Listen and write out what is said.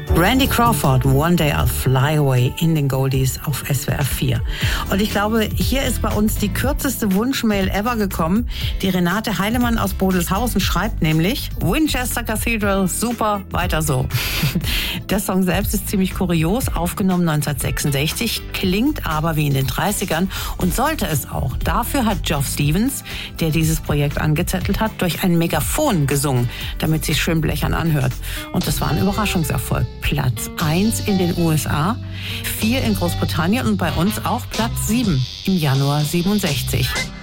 Randy Crawford, One Day I'll Fly Away in den Goldies auf SWR 4. Und ich glaube, hier ist bei uns die kürzeste Wunschmail ever gekommen. Die Renate Heilemann aus Bodelshausen schreibt nämlich: Winchester Cathedral, super, weiter so. Der Song selbst ist ziemlich kurios, aufgenommen 1966, klingt aber wie in den 30ern und sollte es auch. Dafür hat Geoff Stevens, der dieses Projekt angezettelt hat, durch ein Megafon gesungen, damit sich schön blechern anhört. Und das war ein Überraschungserfolg. Platz 1 in den USA, 4 in Großbritannien und bei uns auch Platz 7 im Januar 67.